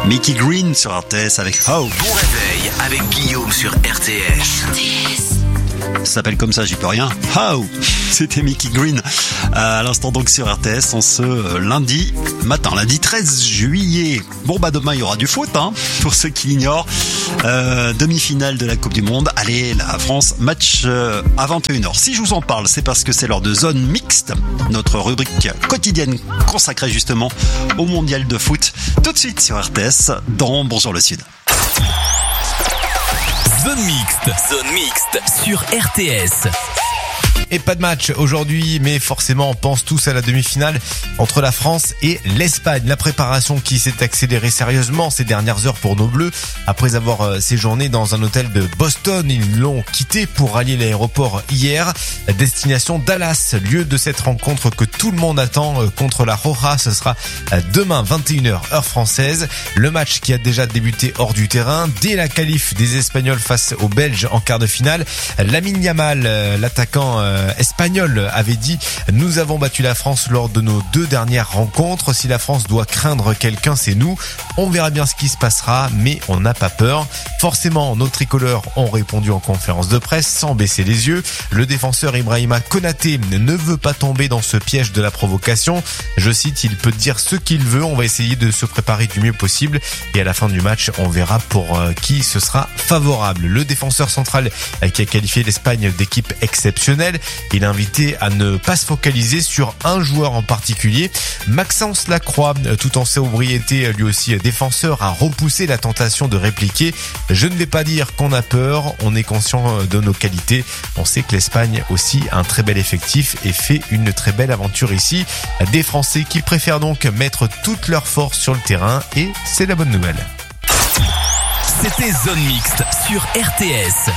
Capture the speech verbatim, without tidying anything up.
Mickey Green sur R T S avec How. Bon réveil avec Guillaume sur R T S. R T S. Ça s'appelle comme ça, j'y peux rien. How. C'était Mickey Green. À l'instant donc sur R T S, en ce lundi matin, lundi treize juillet. Bon bah demain il y aura du foot, hein, pour ceux qui l'ignorent. Euh, demi-finale de la Coupe du Monde. Allez, la France, match euh, à vingt et une heures. Si je vous en parle, c'est parce que c'est l'heure de Zone Mixte, notre rubrique quotidienne consacrée justement au mondial de foot. Tout de suite sur R T S, dans Bonjour le Sud. Zone Mixte, Zone Mixte sur R T S. Et pas de match aujourd'hui, mais forcément on pense tous à la demi-finale entre la France et l'Espagne. La préparation qui s'est accélérée sérieusement ces dernières heures pour nos Bleus. Après avoir séjourné dans un hôtel de Boston, ils l'ont quitté pour rallier l'aéroport hier. Destination Dallas, lieu de cette rencontre que tout le monde attend contre la Roja. Ce sera demain vingt et une heures heure française. Le match qui a déjà débuté hors du terrain dès la qualif des Espagnols face aux Belges en quart de finale. Lamine Yamal, l'attaquant espagnol, avait dit « Nous avons battu la France lors de nos deux dernières rencontres. Si la France doit craindre quelqu'un, c'est nous. On verra bien ce qui se passera, mais on n'a pas peur. » Forcément, nos tricolores ont répondu en conférence de presse sans baisser les yeux. Le défenseur Ibrahima Konaté ne veut pas tomber dans ce piège de la provocation. Je cite, il peut dire ce qu'il veut. On va essayer de se préparer du mieux possible. Et à la fin du match, on verra pour qui ce sera favorable. Le défenseur central qui a qualifié l'Espagne d'équipe exceptionnelle, il a invité à ne pas se focaliser sur un joueur en particulier. Maxence Lacroix, tout en sobriété, lui aussi défenseur, a repoussé la tentation de répliquer « Je ne vais pas dire qu'on a peur, on est conscient de nos qualités. On sait que l'Espagne aussi a un très bel effectif et fait une très belle aventure ici. » Des Français qui préfèrent donc mettre toute leur force sur le terrain et c'est la bonne nouvelle. C'était Zone Mixte sur R T S.